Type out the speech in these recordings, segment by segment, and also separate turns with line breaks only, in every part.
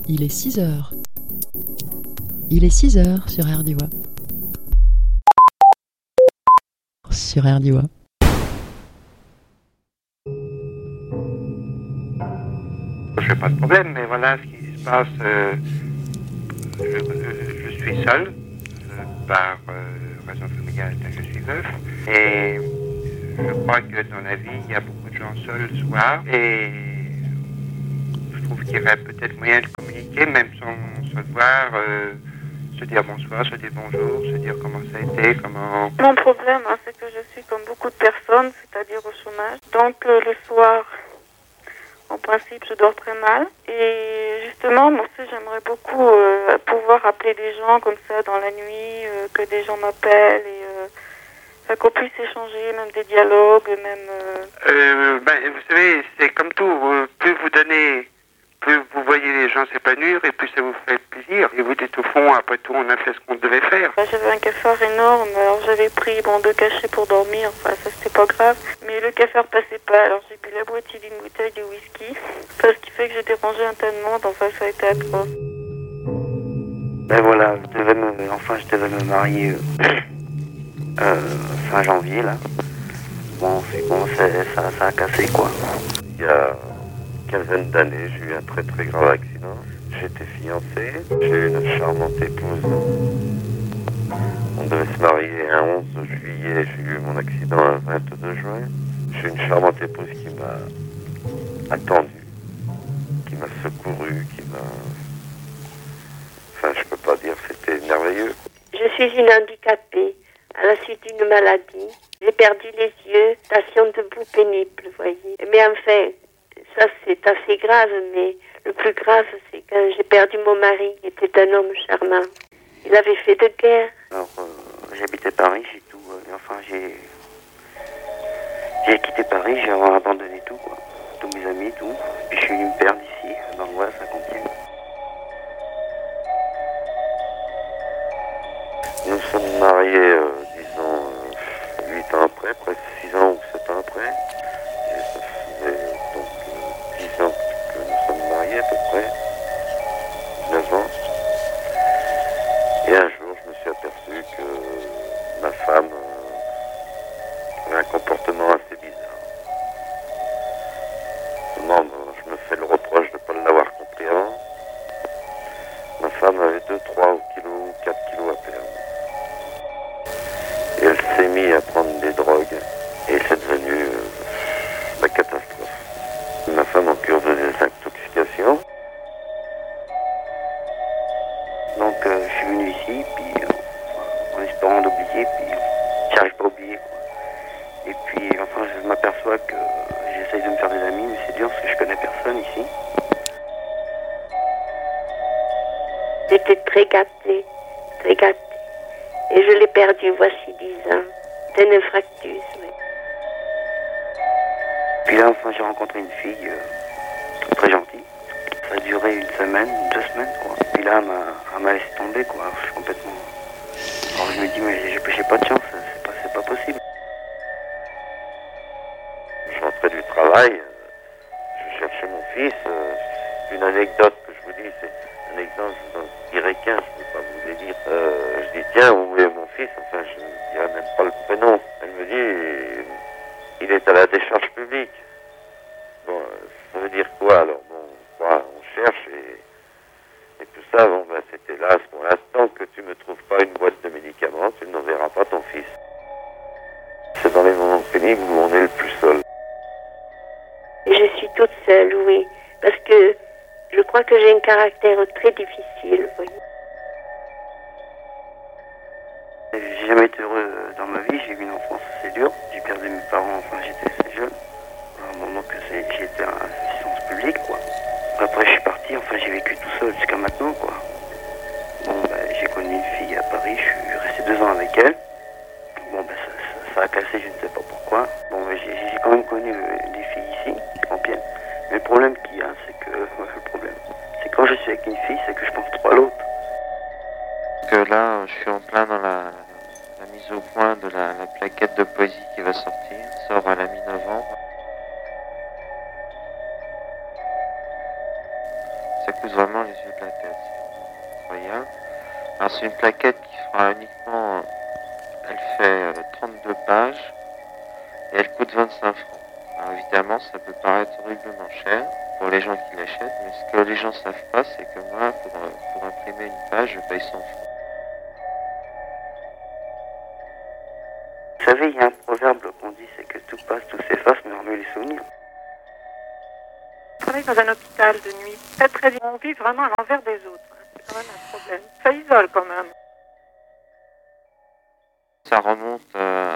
Il est 6 heures. Il est 6 heures sur RDIWA. Sur RDIWA.
Je n'ai pas de problème, mais voilà ce qui se passe. Je suis seul, par raison familiale, je suis veuf. Et je crois que dans la vie, il y a beaucoup de gens seuls le soir. Et je trouve qu'il y aurait peut-être moyen de communiquer, même sans se voir, se dire bonsoir, se dire bonjour, se dire comment ça a été, comment...
Mon problème, c'est que je suis comme beaucoup de personnes, c'est-à-dire au chômage. Donc le soir, en principe, je dors très mal. Et justement, moi aussi, j'aimerais beaucoup pouvoir appeler des gens comme ça dans la nuit, que des gens m'appellent et qu'on puisse échanger, même des dialogues, même...
vous savez, c'est comme tout. Plus vous donnez, plus vous voyez les gens s'épanouir et plus ça vous fait plaisir. Et vous dites au fond, après tout, on a fait ce qu'on devait faire.
J'avais un cafard énorme, alors j'avais pris 2 cachets pour dormir, enfin ça c'était pas grave. Mais le cafard passait pas, alors j'ai bu la moitié d'une bouteille de whisky. Ce qui fait que j'ai dérangé un tas de monde, enfin ça a été atroce.
Ben voilà, je devais me marier fin janvier là. Bon, c'est bon, ça a cassé quoi.
Il y a une quinzaine d'années, j'ai eu un très très grave accident. J'étais fiancé, j'ai eu une charmante épouse. On devait se marier un 11 juillet, j'ai eu mon accident un 22 juin. J'ai eu une charmante épouse qui m'a attendu, qui m'a secouru, Enfin, je peux pas dire, c'était merveilleux.
Je suis une handicapée à la suite d'une maladie. J'ai perdu les yeux, station debout pénible, vous voyez. Mais enfin, ça c'est assez grave, mais le plus grave c'est quand j'ai perdu mon mari, qui était un homme charmant. Il avait fait de guerre.
Alors, j'habitais Paris, j'ai tout, j'ai quitté Paris, j'ai abandonné tout, quoi. Tous mes amis, tout. Puis je suis venu me perdre ici, dans l'Oise, à Compiègne.
Nous sommes mariés, disons, 8 ans après, presque 6 ans ou 7 ans après. Et ça faisait donc 10 ans que nous sommes mariés à peu près, 9 ans. Et un jour, je me suis aperçu que ma femme avait un comportement assez bizarre. Seulement, je me fais le reproche de ne pas l'avoir compris avant. Ma femme avait 2, 3 kilos ou 4 kilos à perdre. Et elle s'est mise à prendre des drogues. Et c'est devenu la catastrophe. Ma femme en cure de désintoxication.
Donc je suis venu ici, puis en espérant d'oublier, puis j'arrive pas à oublier, quoi. Et puis enfin je m'aperçois que j'essaye de me faire des amis, mais c'est dur parce que je connais personne ici.
J'étais très gâtée, très gâtée. Et je l'ai perdu voici 10 ans, d'un infarctus. Oui.
Puis là enfin j'ai rencontré une fille très gentille. Ça a duré 1 semaine, 2 semaines, quoi. Puis là elle m'a laissé tomber, quoi. Je suis complètement... Alors je me dis mais j'ai pas de chance, c'est pas possible.
Je rentrais du travail, je cherchais mon fils. Une anecdote que je vous dis, c'est un exemple, je vous en dirai qu'un, je ne peux pas vous les dire. Je dis, tiens, où est mon fils? Enfin, je ne dirai même pas le prénom. Elle me dit, il est à la décharge publique. Bon, ça veut dire quoi alors? Bon, on cherche et tout ça, bon, ben, c'est hélas, pour l'instant que tu ne trouves pas une boîte de médicaments, tu n'enverras pas ton fils. C'est dans les moments pénibles où on est le plus seul.
Et je suis toute seule, oui, parce que je crois que j'ai un caractère très difficile, vous voyez.
J'ai jamais été heureux dans ma vie, j'ai eu une enfance assez dure. J'ai perdu mes parents, enfin j'étais assez jeune. À un moment que j'ai été à l'assistance publique, quoi. Après je suis parti, enfin j'ai vécu tout seul jusqu'à maintenant, quoi. Bon, j'ai connu une fille à Paris, je suis resté 2 ans avec elle. Bon, ça a cassé, je ne sais pas pourquoi. Bon, j'ai quand même connu des filles ici, en Compiègne. Mais le problème qu'il y a, c'est que, c'est quand je suis avec une fille, c'est que je pense trop à l'autre.
Que là, je suis en plein dans la mise au point de la plaquette de poésie qui va sortir, sort à la mi-novembre. ça coûte vraiment les yeux de la tête. C'est incroyable. Alors c'est une plaquette qui fera uniquement, elle fait 32 pages et elle coûte 25 francs. Alors évidemment, ça peut paraître horriblement cher pour les gens qui l'achètent, mais ce que les gens savent pas, c'est que moi, pour imprimer une page, je paye 100 francs.
Vous savez, il y a un proverbe qu'on dit, c'est que tout passe, tout s'efface, mais hormis les souvenirs.
Je travaille dans un hôpital de nuit. Très très bien. On vit vraiment à l'envers des autres. C'est quand même un problème. Ça isole quand même.
Ça remonte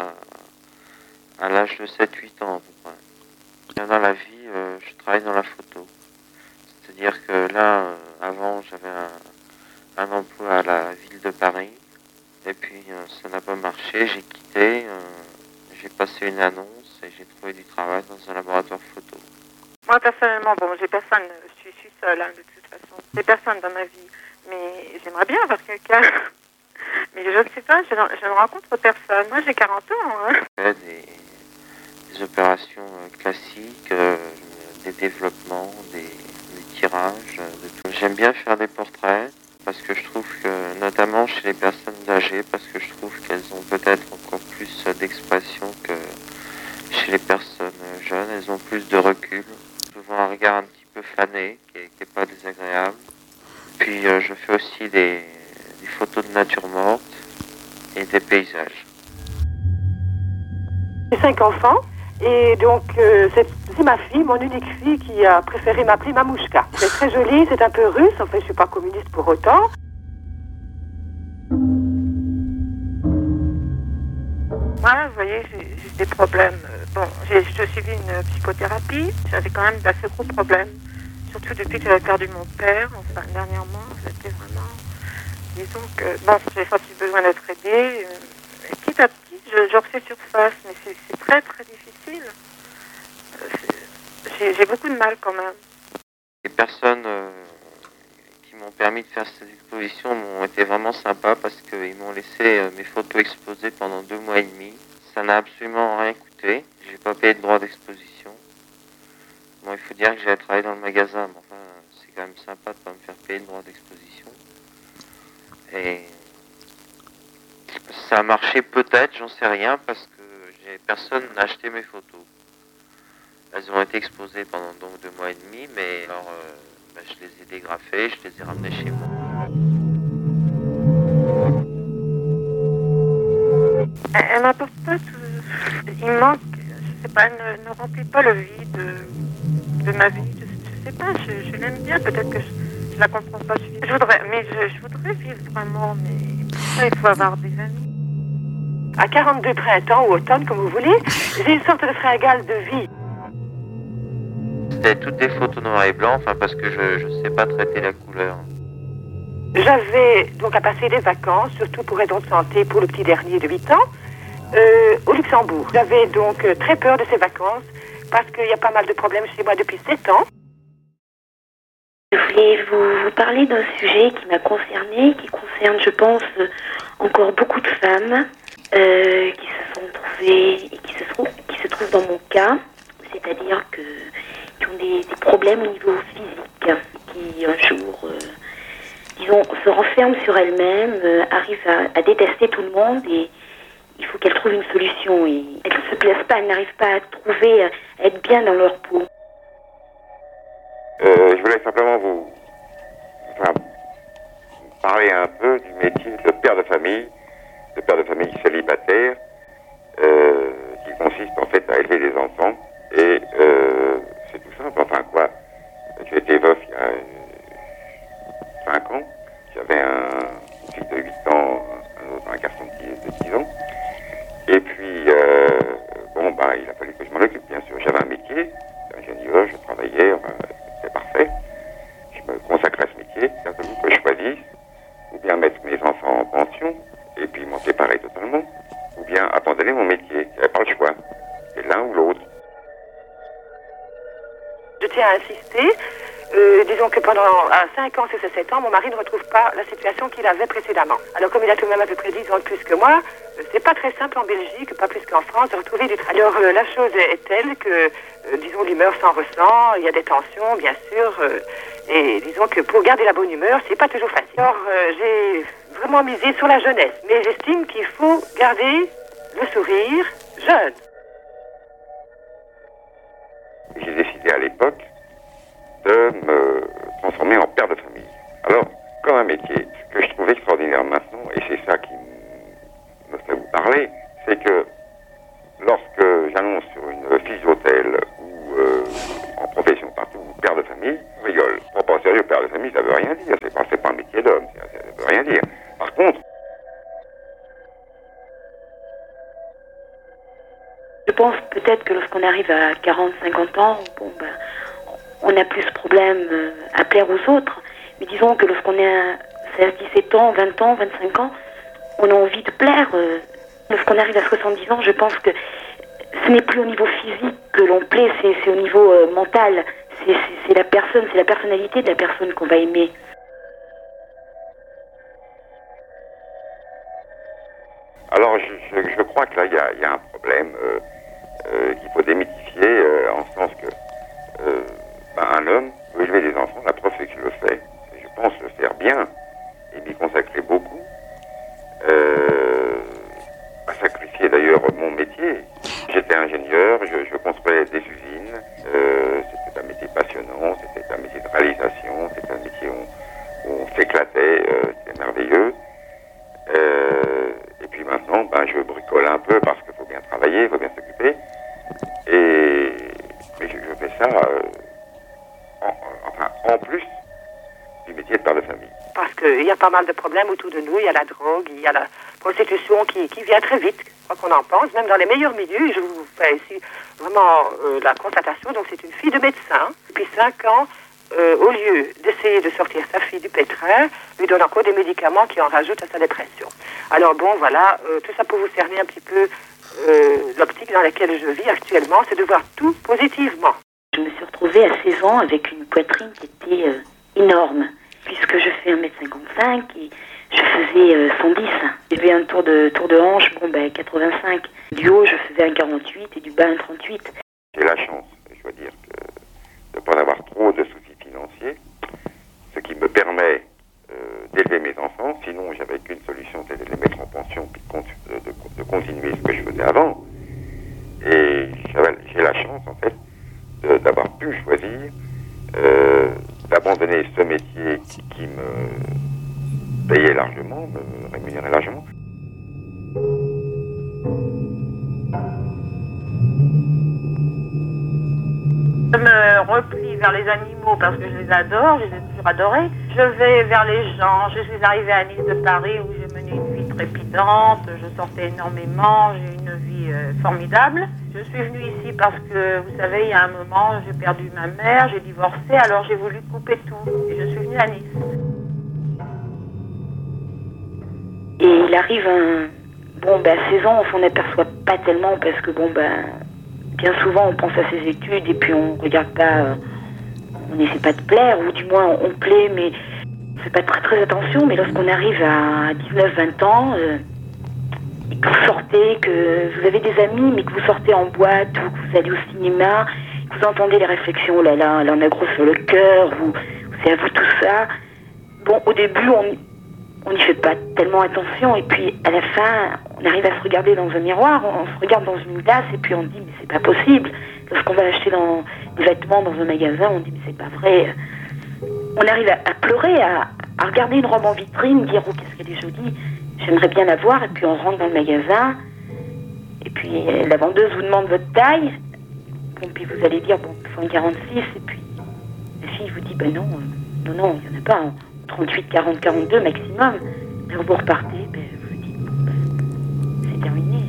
à l'âge de 7-8 ans à peu près. Dans la vie, je travaille dans la photo. C'est-à-dire que là, avant, j'avais un emploi à la ville de Paris. Et puis, ça n'a pas marché. J'ai quitté. J'ai passé une annonce et j'ai trouvé du travail dans un laboratoire photo.
Moi, personnellement, bon, j'ai personne. Je suis seule, hein, de toute façon. J'ai personne dans ma vie. Mais j'aimerais bien avoir quelqu'un. Mais je ne sais pas, je ne rencontre personne. Moi, j'ai 40 ans. Hein.
Des opérations classiques, des développements, des tirages, de tout. J'aime bien faire des portraits parce que je trouve que, notamment chez les personnes âgées, parce que je trouve qu'elles ont peut-être encore plus d'expression que chez les personnes jeunes. Elles ont plus de recul, souvent un regard un petit peu fané, qui est pas désagréable. Puis je fais aussi des photos de nature morte et des paysages.
J'ai 5 enfants et donc c'est ma fille, mon unique fille, qui a préféré m'appeler Mamouchka. C'est très joli, c'est un peu russe, en fait je suis pas communiste pour autant.
Moi, vous voyez, j'ai des problèmes. Bon, je suivi une psychothérapie, j'avais quand même d'assez gros problèmes. Surtout depuis que j'avais perdu mon père, enfin dernièrement, c'était vraiment... Disons que, bon, j'ai senti besoin d'être aidée. Et petit à petit, je refais surface, mais c'est très très difficile. J'ai beaucoup de mal quand même.
Les personnes qui m'ont permis de faire cette exposition m'ont été vraiment sympas parce qu'ils m'ont laissé mes photos exposées pendant 2 mois et demi. Ça n'a absolument rien coûté. J'ai pas payé de droit d'exposition. Bon, il faut dire que j'ai travaillé dans le magasin, mais enfin, c'est quand même sympa de pas me faire payer de droit d'exposition. Et ça a marché peut-être, j'en sais rien, parce que personne n'a acheté mes photos. Elles ont été exposées pendant donc 2 mois et demi, mais alors je les ai dégrafées, je les ai ramenées chez moi.
Elle m'apporte pas tout. Il manque, je sais pas, elle ne remplit pas le vide de ma vie. Je sais pas, je l'aime bien, peut-être que je la comprends pas. Je voudrais vivre vraiment, mais pour ça, il faut avoir des amis.
À 42 printemps ou automne, comme vous voulez, j'ai une sorte de fringale de vie.
C'était toutes des photos noir et blanc, enfin parce que je sais pas traiter la couleur.
J'avais donc à passer des vacances, surtout pour raison de santé pour le petit dernier de 8 ans, au Luxembourg. J'avais donc très peur de ces vacances parce qu'il y a pas mal de problèmes chez moi depuis 7 ans.
Je voulais vous parler d'un sujet qui m'a concernée, qui concerne, je pense, encore beaucoup de femmes qui se sont trouvées et qui se trouvent dans mon cas, c'est-à-dire qui ont des problèmes au niveau physique, qui un jour, disons, se renferment sur elles-mêmes, arrivent à détester tout le monde et il faut qu'elles trouvent une solution. Et elles ne se plaisent pas, elles n'arrivent pas à trouver, à être bien dans leur peau.
Je voulais simplement vous parler un peu du métier de père de famille célibataire, qui consiste en fait à élever des enfants. Et c'est tout simple, enfin quoi. J'ai été veuf il y a 5 ans. J'avais une fille de 8 ans, un garçon de 10 ans. Et puis, il a fallu que je m'en occupe, bien sûr. J'avais un métier, ingénieur, je travaillais, enfin, c'était parfait. Je me consacrais à ce métier. Il a fallu que je choisisse, ou bien mettre mes enfants en pension, et puis m'en séparer totalement, ou bien abandonner mon métier. J'avais pas le choix. C'est l'un ou l'autre.
Je tiens à insister, disons que pendant 5 ans, c'est 7 ans, mon mari ne retrouve pas la situation qu'il avait précédemment. Alors comme il a tout de même à peu près 10 ans de plus que moi, c'est pas très simple en Belgique, pas plus qu'en France, de retrouver du travail. Alors la chose est telle que, disons, l'humeur s'en ressent, il y a des tensions, bien sûr, et Et disons que pour garder la bonne humeur, c'est pas toujours facile. Alors, j'ai vraiment misé sur la jeunesse, mais j'estime qu'il faut garder le sourire jeune.
J'ai décidé à l'époque de me transformer en père de famille. Alors, comme un métier que je trouve extraordinaire maintenant, et c'est ça qui me fait vous parler, c'est que lorsque j'annonce sur une fiche d'hôtel ou en profession partout, père de famille, on rigole. Pour pas sérieux, père de famille, ça veut rien dire. C'est pas un métier d'homme, ça veut rien dire. Par contre,
je pense peut-être que lorsqu'on arrive à 40, 50 ans, on a plus de problème à plaire aux autres. Mais disons que lorsqu'on est à 16, 17 ans, 20 ans, 25 ans, on a envie de plaire. Lorsqu'on arrive à 70 ans, je pense que ce n'est plus au niveau physique que l'on plaît, c'est au niveau mental. C'est la personne, c'est la personnalité de la personne qu'on va aimer.
alors je crois que là, il y a un problème qu'il faut démythifier, en ce sens que un homme peut élever des enfants, la preuve c'est que je le fais. Je pense le faire bien et m'y consacrer beaucoup. À sacrifier d'ailleurs mon métier. J'étais ingénieur, je construisais des usines, c'était un métier passionnant, c'était un métier de réalisation, c'était un métier où on s'éclatait, c'était merveilleux. Et puis maintenant, je bricole un peu parce qu'il faut bien travailler, il faut bien s'occuper. Mais je fais ça en plus du métier de père de famille.
Parce qu'il y a pas mal de problèmes autour de nous. Il y a la drogue, il y a la prostitution qui vient très vite, quoi qu'on en pense, même dans les meilleurs milieux. Je vous fais ici vraiment la constatation. Donc c'est une fille de médecin. Depuis 5 ans, au lieu d'essayer de sortir sa fille du pétrin, lui donne encore des médicaments qui en rajoutent à sa dépression. Alors bon, voilà, tout ça pour vous cerner un petit peu l'optique dans laquelle je vis actuellement, c'est de voir tout positivement.
Je me suis retrouvée à 16 ans avec une poitrine qui était énorme, puisque je fais 1m55 et je faisais 110. J'avais un tour de hanche, 85. Du haut, je faisais 1,48 et du bas 1,38.
J'ai la chance, je dois dire, de ne pas avoir trop de soucis financiers, ce qui me permet d'élever mes enfants. Sinon, j'avais qu'une solution, c'était de les mettre en pension puis de continuer ce que je faisais avant. Et j'ai la chance, en fait, d'avoir pu choisir d'abandonner ce métier qui me payait largement, me rémunérait largement.
Je me replie vers les animaux parce que je les adore, je les ai toujours adorés. Je vais vers les gens. Je suis arrivée à Nice de Paris où j'ai mené une vie trépidante. Je sortais énormément, j'ai eu une vie formidable. Je suis venue ici parce que, vous savez, il y a un moment, j'ai perdu ma mère, j'ai divorcé, alors j'ai voulu couper tout. Et je suis venue à Nice.
Et il arrive à 16 ans, on s'en aperçoit pas tellement parce que bien souvent on pense à ses études et puis on regarde pas, on n'essaie pas de plaire, ou du moins on plaît mais on fait pas très attention. Mais lorsqu'on arrive à 19-20 ans et que vous sortez, que vous avez des amis mais que vous sortez en boîte ou que vous allez au cinéma, que vous entendez les réflexions, oh là là, là on a gros sur le cœur, ou c'est à vous tout ça. Bon, au début on n'y fait pas tellement attention et puis à la fin on arrive à se regarder dans un miroir, on se regarde dans une glace et puis on dit mais c'est pas possible. Lorsqu'on va acheter des vêtements dans un magasin, on dit mais c'est pas vrai. On arrive à pleurer, à regarder une robe en vitrine, dire oh qu'est-ce qu'elle est jolie, j'aimerais bien la voir, et puis on rentre dans le magasin et puis la vendeuse vous demande votre taille, puis vous allez dire bon il faut un 46 et puis la fille vous dit non, il n'y en a pas, 38, 40, 42 maximum. Mais vous repartez, vous dites, c'est terminé.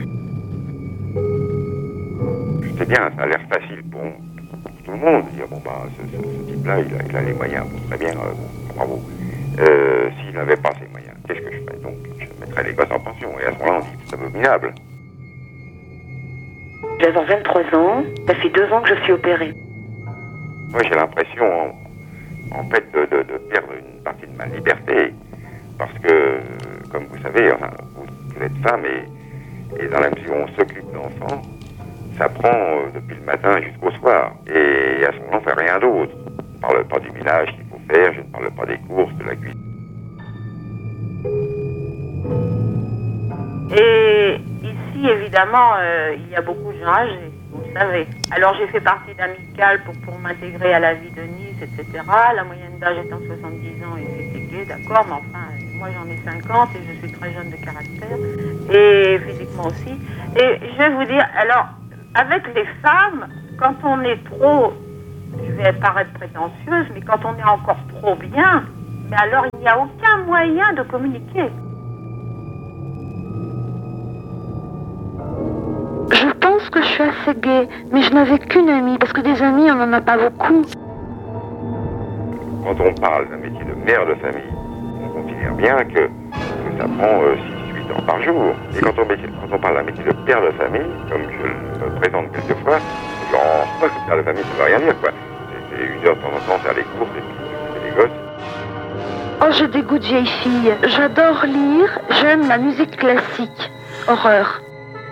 C'est bien, ça a l'air facile pour tout le monde. Dire, ce type-là, il a les moyens, très bien, bravo. S'il n'avait pas ces moyens, qu'est-ce que je fais? Donc, je mettrais les gosses en pension. Et à ce moment-là, on dit, c'est abominable.
Je vais avoir 23 ans, ça fait 2 ans que je suis opérée.
Moi, j'ai l'impression, en fait, de perdre une partie de ma liberté, parce que, comme vous savez, vous êtes femme et dans la mesure où on s'occupe d'enfants, ça prend depuis le matin jusqu'au soir. Et à ce moment-là, on ne fait rien d'autre. On parle pas du ménage qu'il faut faire, je ne parle pas des courses, de la cuisine.
Et ici, évidemment, il y a beaucoup de gens âgés, vous le savez. Alors j'ai fait partie d'Amicale pour m'intégrer à la vie de Nice, etc. La moyenne d'âge étant 70 ans et c'était gay, d'accord, mais enfin, moi j'en ai 50 et je suis très jeune de caractère, et physiquement aussi. Et je vais vous dire, alors, avec les femmes, quand on est trop, je vais paraître prétentieuse, mais quand on est encore trop bien, mais alors il n'y a aucun moyen de communiquer.
Je pense que je suis assez gay, mais je n'avais qu'une amie, parce que des amis, on n'en a pas beaucoup.
Quand on parle d'un métier de mère de famille, on considère bien que ça prend 6-8 ans par jour. Et quand on parle d'un métier de père de famille, comme je le présente quelquefois, genre, père de famille, ça ne veut rien dire, quoi. C'est 1 heure de temps en temps faire les courses et puis les gosses.
Oh, j'ai des goûts de vieille fille. J'adore lire, j'aime la musique classique. Horreur.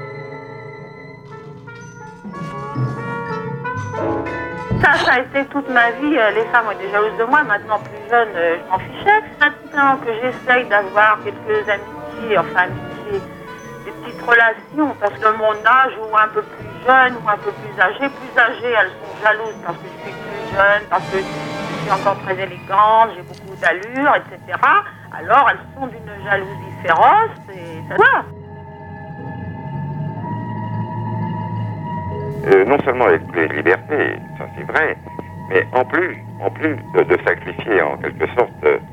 Ça a été toute ma vie. Les femmes étaient jalouses de moi. Maintenant, plus jeune, je m'en fichais. Maintenant que j'essaye d'avoir quelques amitiés, des petites relations, parce que mon âge, ou un peu plus jeune, ou un peu plus âgée, elles sont jalouses parce que je suis plus jeune, parce que je suis encore très élégante, j'ai beaucoup d'allure, etc. Alors, elles sont d'une jalousie féroce, et ça se voit.
Non seulement avec les libertés, ça c'est vrai, mais en plus de sacrifier en quelque sorte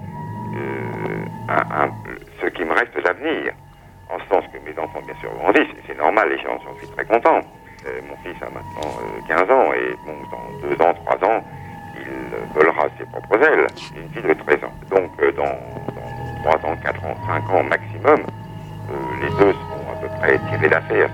ce qui me reste d'avenir, en ce sens que mes enfants bien sûr grandissent, et c'est normal, et j'en suis très content. Mon fils a maintenant 15 ans, et bon, dans 2 ans, 3 ans, il volera ses propres ailes. J'ai une fille de 13 ans. Donc dans 3 ans, 4 ans, 5 ans maximum, les deux seront à peu près tirés d'affaire.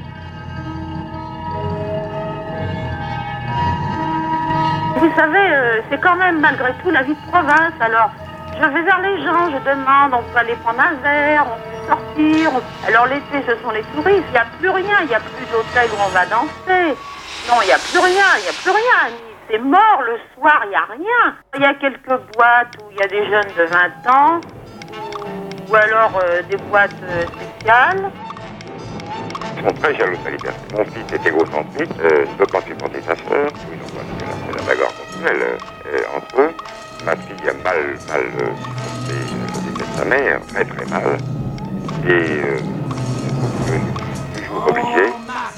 Vous savez, c'est quand même malgré tout la vie de province. Alors, je vais vers les gens, je demande, on peut aller prendre un verre, on peut sortir. Alors l'été, ce sont les touristes, il n'y a plus rien, il n'y a plus d'hôtel où on va danser. Non, il n'y a plus rien. C'est mort le soir, il n'y a rien. Il y a quelques boîtes où il y a des jeunes de 20 ans, ou alors des boîtes spéciales.
Ils sont très jaloux de la liberté. Mon fils est égocentrique, ne peut pas supporter sa sœur. C'est la bagarre continuelle entre eux. Ma fille a mal supporté le décès de sa mère, très très mal. Et je suis toujours obligé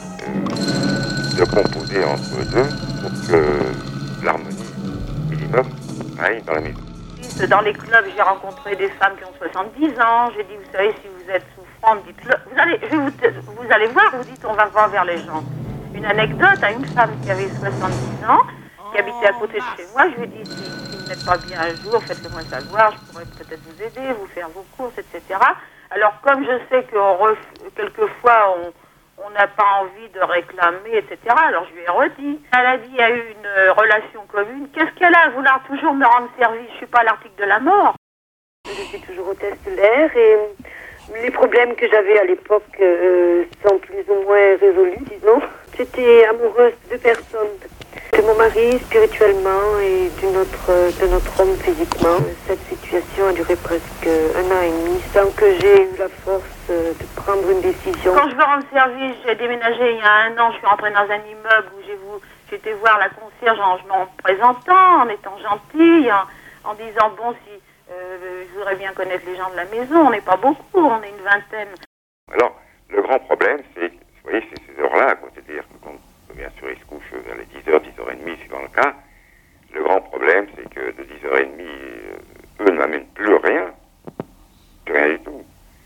de composer entre eux deux pour que l'harmonie minimum aille dans la maison.
Dans les clubs, j'ai rencontré des femmes qui ont 70 ans. J'ai dit, vous savez, si vous êtes souffrante, dites-le. Vous allez voir, vous dites, on va voir vers les gens. Une anecdote à une femme qui avait 70 ans, qui habitait à côté de chez moi. Je lui ai dit, si vous n'êtes pas bien un jour, faites-le-moi savoir, je pourrais peut-être vous aider, vous faire vos courses, etc. Alors, comme je sais que quelquefois, on n'a pas envie de réclamer, etc. Alors je lui ai redit. Elle a dit, il y a eu une relation commune. Qu'est-ce qu'elle a à vouloir toujours me rendre service? Je suis pas à l'article de la mort.
Je suis toujours hôtesse de l'air et les problèmes que j'avais à l'époque sont plus ou moins résolus, disons. J'étais amoureuse de 2 personnes. De mon mari spirituellement et de notre homme physiquement. Cette situation a duré presque 1 an et demi sans que j'ai eu la force de prendre une décision.
Quand je veux rendre service, j'ai déménagé il y a 1 an, je suis rentrée dans un immeuble où j'étais voir la concierge en me présentant, en étant gentille, en disant bon si je voudrais bien connaître les gens de la maison, on n'est pas beaucoup, on est une vingtaine.
Alors, le grand problème, c'est, vous voyez, c'est ces heures-là, c'est-à-dire que quand bien sûr, ils se couchent vers les 10h, 10h30, suivant le cas. Le grand problème, c'est que de 10h30, eux ne m'amènent plus rien du tout.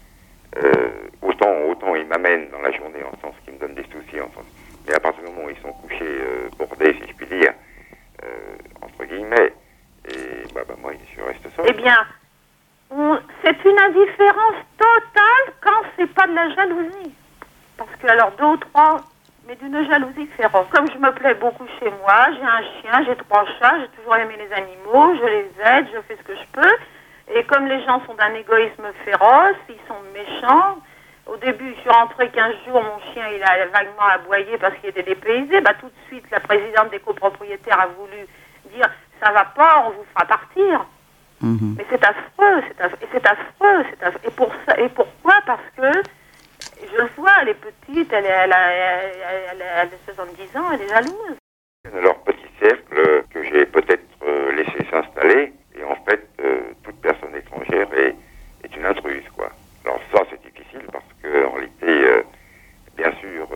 Autant ils m'amènent dans la journée, en sens qu'ils me donnent des soucis, mais à partir du moment où ils sont couchés bordés, si je puis dire, entre guillemets, et moi, je reste seul.
Eh bien, c'est une indifférence totale quand c'est pas de la jalousie. Parce que alors 2 ou 3... mais d'une jalousie féroce. Comme je me plais beaucoup chez moi, j'ai un chien, j'ai 3 chats, j'ai toujours aimé les animaux, je les aide, je fais ce que je peux. Et comme les gens sont d'un égoïsme féroce, ils sont méchants. Au début, je suis rentrée 15 jours, mon chien, il a vaguement aboyé parce qu'il était dépaysé. Tout de suite, la présidente des copropriétaires a voulu dire, ça va pas, on vous fera partir. Mais c'est affreux, c'est affreux. Et pourquoi? Parce que je le vois, elle est petite, elle a 70 ans, elle est jalouse.
Alors, petit cercle que j'ai peut-être laissé s'installer, et en fait, toute personne étrangère est une intruse, quoi. Alors ça, c'est difficile parce que en réalité, bien sûr,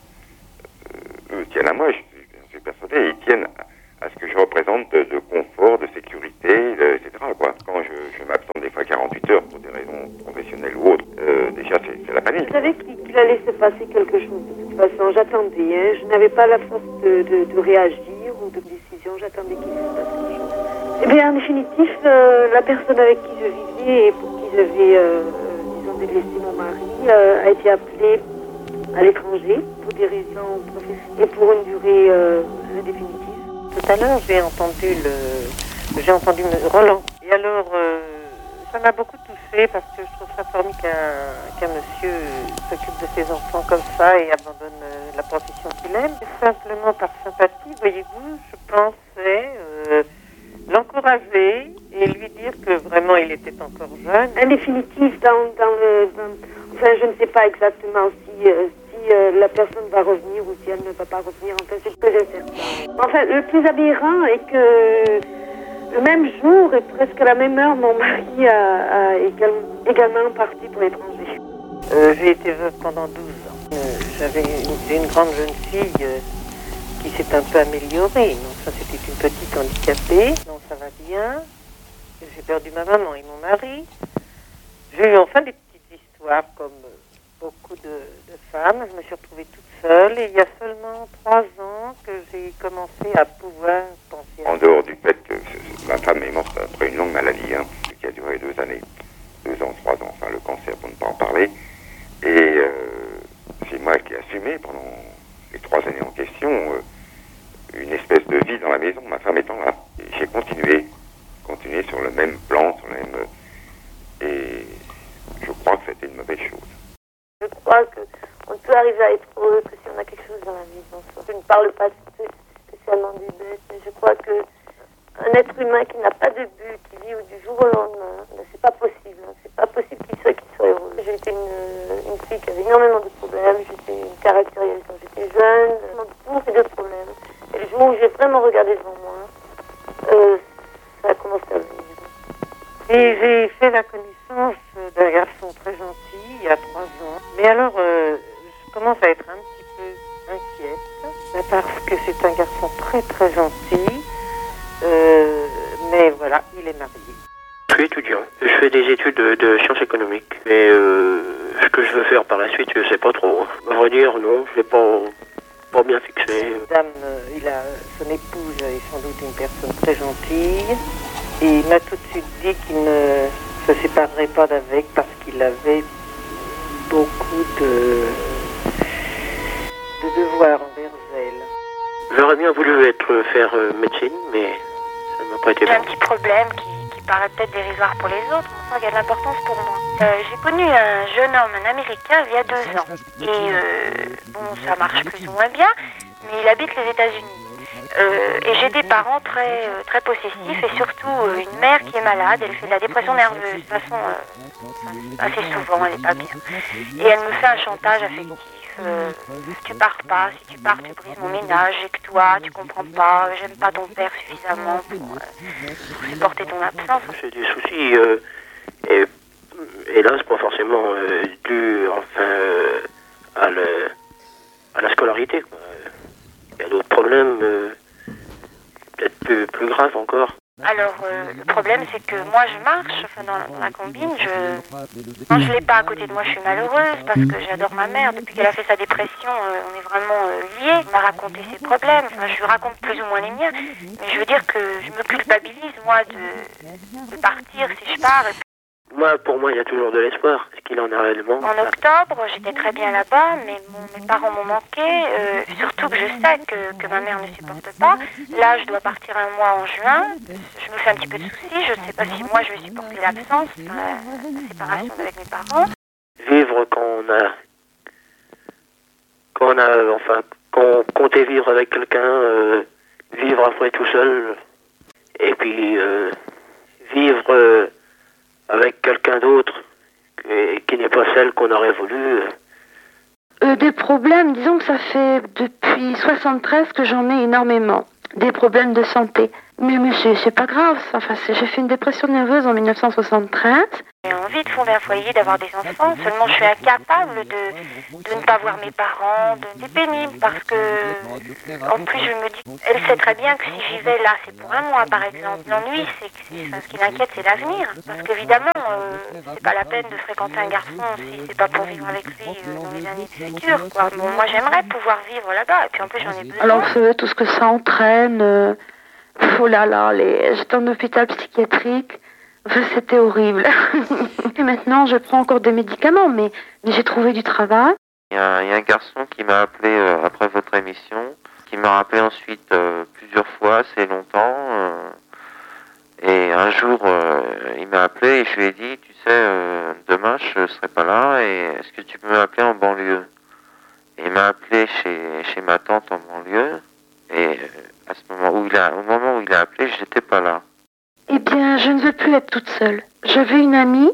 eux tiennent à moi, je suis persuadé, ils tiennent à ce que je représente de confort, de sécurité, etc., quoi. Quand je m'absente des fois 48 heures pour des raisons professionnelles ou autres, déjà, c'est la panique.
Je savais qu'il allait se passer quelque chose de toute façon, j'attendais, hein. Je n'avais pas la force de réagir ou de décision, j'attendais qu'il se passe quelque chose. Eh bien, en définitif, la personne avec qui je vivais et pour qui j'avais, disons, délaissé mon mari, a été appelée à l'étranger pour des raisons professionnelles et pour une durée indéfinitive.
Tout à l'heure, j'ai entendu Roland. Et alors, ça m'a beaucoup touchée parce que je trouve ça formidable qu'un monsieur s'occupe de ses enfants comme ça et abandonne la profession qu'il aime. Simplement par sympathie, voyez-vous, je pensais l'encourager et lui dire que vraiment il était encore jeune.
En définitive, enfin, je ne sais pas exactement si la personne va revenir ou si elle ne va pas revenir. Enfin, c'est peu incertain. Enfin, le plus aberrant est que le même jour et presque à la même heure, mon mari a également parti pour l'étranger.
J'ai été veuve pendant 12 ans. J'ai une grande jeune fille qui s'est un peu améliorée. Non, ça c'était une petite handicapée. Non, ça va bien. J'ai perdu ma maman et mon mari. J'ai eu enfin des petites histoires comme beaucoup de femmes. Je me suis retrouvée toute seule et il y a seulement 3 ans que j'ai commencé à pouvoir penser à...
En dehors du fait que ma femme est morte après une longue maladie, hein, qui a duré 2 années, 2 ans, 3 ans, enfin le cancer pour ne pas en parler. Et c'est moi qui ai assumé pendant les 3 années en question une espèce de vie dans la maison, ma femme étant là. Et j'ai continué sur le même plan, et je crois que c'était une mauvaise chose.
Je crois qu'on peut arriver à être heureux que si on a quelque chose dans la maison. Je ne parle pas spécialement du but, mais je crois qu'un être humain qui n'a pas de but, qui vit du jour au lendemain, c'est pas possible. C'est pas possible qu'il soit heureux. J'ai été une fille qui avait énormément de problèmes. J'étais une caractérielle quand j'étais jeune. Beaucoup de problèmes. Et le jour où j'ai vraiment regardé devant moi, ça a commencé à venir.
Et j'ai fait la connaissance d'un garçon très gentil il y a 3 ans. Mais alors, je commence à être un petit peu inquiète parce que c'est un garçon très très gentil. Mais voilà, il est marié.
Je suis étudiant. Je fais des études de sciences économiques. Mais ce que je veux faire par la suite, je sais pas trop. À vrai dire, non, je l'ai pas bien fixé.
Son épouse est sans doute une personne très gentille. Et il m'a tout de suite dit qu'il ne se séparerait pas d'avec parce qu'il avait beaucoup de devoirs envers elle.
J'aurais bien voulu faire médecine, mais ça m'a pas été bon.
J'ai un petit problème qui paraît peut-être dérisoire pour les autres, mais qui a de l'importance pour moi. J'ai connu un jeune homme, un Américain, il y a 2 ans. Et bon, ça marche plus ou moins bien, mais il habite les États-Unis. Et j'ai des parents très, très possessifs et surtout une mère qui est malade. Elle fait de la dépression nerveuse, de toute façon assez souvent, elle n'est pas bien. Et elle me fait un chantage affectif. Tu pars pas, si tu pars tu brises mon ménage, et que toi tu comprends pas, j'aime pas ton père suffisamment pour supporter ton absence.
J'ai des soucis, et hélas pas forcément dû à la scolarité, quoi. Il y a d'autres problèmes, peut-être plus graves encore.
Alors, le problème, c'est que moi, je marche dans la combine. Quand je l'ai pas à côté de moi, je suis malheureuse parce que j'adore ma mère. Depuis qu'elle a fait sa dépression, on est vraiment liés. Elle m'a raconté ses problèmes. Enfin, je lui raconte plus ou moins les miens. Mais je veux dire que je me culpabilise, moi, de partir si je pars.
Pour moi, il y a toujours de l'espoir. Est-ce qu'il en a réellement?
En octobre, j'étais très bien là-bas, mais mes parents m'ont manqué. Surtout que je sais que ma mère ne supporte pas. Là, je dois partir un mois en juin. Je me fais un petit peu de soucis. Je ne sais pas si moi, je vais supporter l'absence, la séparation avec mes parents.
Vivre quand on comptait vivre avec quelqu'un, vivre après tout seul, et puis vivre avec quelqu'un d'autre qui n'est pas celle qu'on aurait voulu.
Des problèmes, disons que ça fait depuis 73 que j'en ai énormément. Des problèmes de santé. Mais c'est pas grave. Enfin, j'ai fait une dépression nerveuse en 1973.
J'ai envie de fonder un foyer, d'avoir des enfants, seulement je suis incapable de ne pas voir mes parents, c'est pénible parce que, en plus je me dis, elle sait très bien que si j'y vais là, c'est pour un mois par exemple. L'ennui, c'est que ce qui m'inquiète, c'est l'avenir. Parce qu'évidemment, c'est pas la peine de fréquenter un garçon si c'est pas pour vivre avec lui dans les années futures, quoi. Bon, moi j'aimerais pouvoir vivre là-bas, et puis en plus j'en ai besoin.
Alors, vous savez, tout ce que ça entraîne, oh là là, j'étais en hôpital psychiatrique. Enfin, c'était horrible. Et maintenant, je prends encore des médicaments, mais j'ai trouvé du travail.
Il y a un garçon qui m'a appelé après votre émission, qui m'a rappelé ensuite plusieurs fois, assez longtemps. Et un jour, il m'a appelé et je lui ai dit, tu sais, demain, je serai pas là, et est-ce que tu peux m'appeler en banlieue? Et il m'a appelé chez ma tante en banlieue, et à ce moment au moment où il a appelé, j'étais pas là.
Eh bien, je ne veux plus être toute seule. J'avais une amie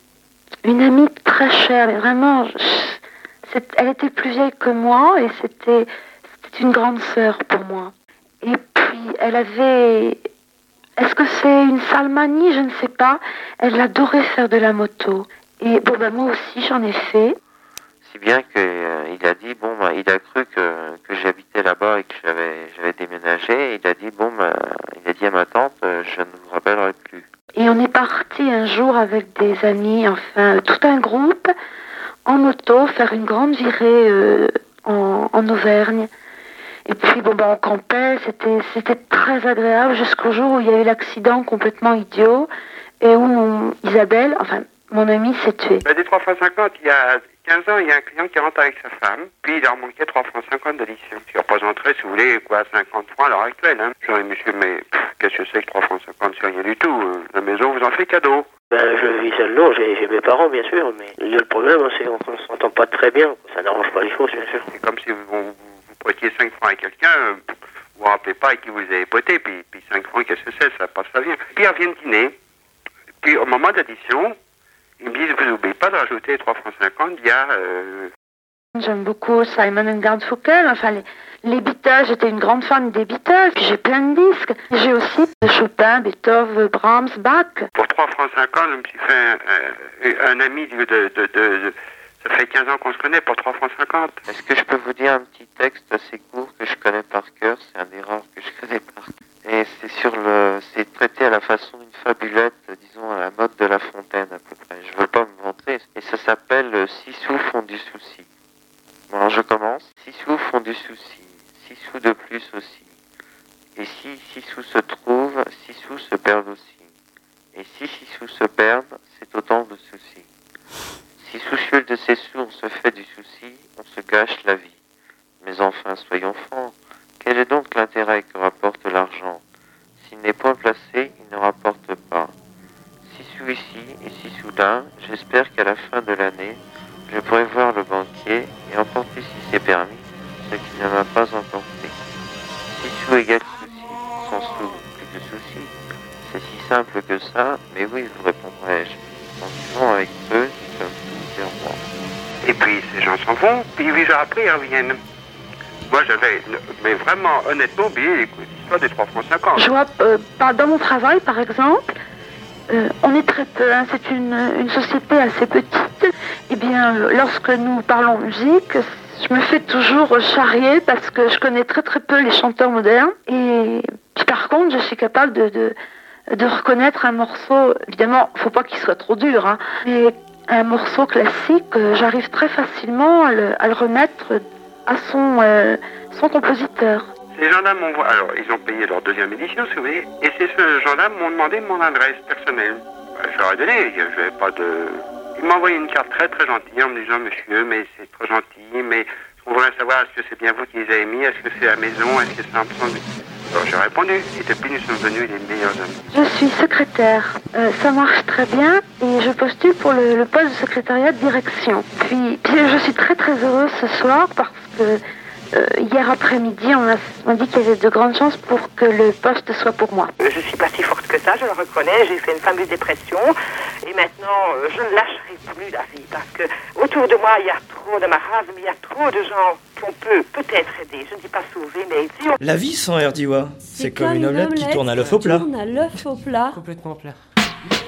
très chère, mais vraiment, elle était plus vieille que moi et c'était une grande sœur pour moi. Et puis, elle avait, est-ce que c'est une sale manie? Je ne sais pas. Elle adorait faire de la moto. Et bon, ben, moi aussi, j'en ai fait.
Si bien qu'il a dit, bon, bah, il a cru que j'habitais là-bas et que j'avais déménagé. Il a dit, bon, bah, il a dit à ma tante, je ne vous rappellerai plus.
Et on est parti un jour avec des amis, enfin, tout un groupe, en moto, faire une grande virée en Auvergne. Et puis, bon, bah, on campait, c'était très agréable jusqu'au jour où il y a eu l'accident complètement idiot et où Isabelle, enfin, mon amie s'est tuée.
Des 3 fois 50, il y a 15 ans, il y a un client qui rentre avec sa femme, puis il leur manquait 3 francs 50 d'addition. Ce qui représenterait, si vous voulez, quoi, 50 francs à l'heure actuelle. Hein. Je dis, monsieur, mais qu'est-ce que c'est que 3 francs 50? C'est rien du tout. La maison vous en fait cadeau.
Ben, je vis seul, non, j'ai mes parents, bien sûr, mais le problème, c'est qu'on ne s'entend pas très bien. Ça n'arrange pas les choses, bien sûr.
C'est comme si vous prêtiez 5 francs à quelqu'un, vous vous rappelez pas à qui vous avez prêté, puis 5 francs, qu'est-ce que c'est? Ça passe, ça vient. Puis ils reviennent dîner, puis au moment d'addition, ils me disent, vous n'oubliez pas de rajouter 3 francs 50, il y a...
J'aime beaucoup Simon & Garfunkel, enfin les Beatles, j'étais une grande fan des Beatles, j'ai plein de disques. J'ai aussi Chopin, Beethoven, Brahms, Bach.
Pour 3 francs 50, je me suis fait un ami ça fait 15 ans qu'on se connaît pour 3 francs 50.
Est-ce que je peux vous dire un petit texte assez court que je connais par cœur? C'est un des rares que je connais par cœur. Et c'est traité à la façon d'une fabulette, disons à la mode de La Fontaine à peu près. Je veux pas me vanter. Et ça s'appelle 6 sous font du souci. Bon, alors je commence. 6 sous font du souci. 6 sous de plus aussi. Et si 6 sous se trouvent, 6 sous se perdent aussi. Et si 6 sous se perdent, c'est autant de soucis. Si soucieux de ces sous on se fait du souci, on se gâche la vie. Mais enfin, soyons francs. Quel est donc l'intérêt que rapporte l'argent? S'il n'est point placé, il ne rapporte pas. 6 sous ici et 6 sous là, j'espère qu'à la fin de l'année, je pourrai voir le banquier et emporter si c'est permis, ce qu'il ne m'a pas emporté. 6 sous égale souci, 100 sous plus de soucis. C'est si simple que ça, mais oui, vous répondrai-je. En vivant avec peu, nous sommes tous des rois.
Et puis ces gens s'en vont, puis 8 heures après ils reviennent. Moi j'avais, mais vraiment, honnêtement, oublié l'histoire des 3 francs 50.
Je vois, dans mon travail par exemple, on est très peu, hein, c'est une société assez petite. Eh bien, lorsque nous parlons musique, je me fais toujours charrier parce que je connais très très peu les chanteurs modernes. Et puis, par contre, je suis capable de reconnaître un morceau, évidemment, faut pas qu'il soit trop dur, hein, mais un morceau classique, j'arrive très facilement à le remettre à son compositeur.
Ces gens-là m'ont... Alors, ils ont payé leur 2e édition, si vous voulez, et ces gens-là m'ont demandé mon adresse personnelle. Je leur ai donné, je n'avais pas de... Ils m'ont envoyé une carte très très gentille en me disant, monsieur, mais c'est trop gentil, mais on voudrait savoir, est-ce que c'est bien vous qui les avez mis, est-ce que c'est à la maison, est-ce que c'est un peu... Alors j'ai répondu, et depuis nous sommes devenus les meilleurs amis.
Je suis secrétaire, ça marche très bien, et je postule pour le poste de secrétariat de direction. Puis je suis très très heureuse ce soir parce que hier après-midi, on m'a dit qu'il y avait de grandes chances pour que le poste soit pour moi.
Je suis pas si forte que ça, je le reconnais. J'ai fait une fameuse dépression. Et maintenant, je ne lâcherai plus la vie. Parce que autour de moi, il y a trop de marasme, il y a trop de gens qu'on peut peut-être aider. Je ne dis pas sauver, mais si on...
La vie sans Erdiwa, c'est comme une omelette qui tourne à l'œuf au plat.
Complètement plat.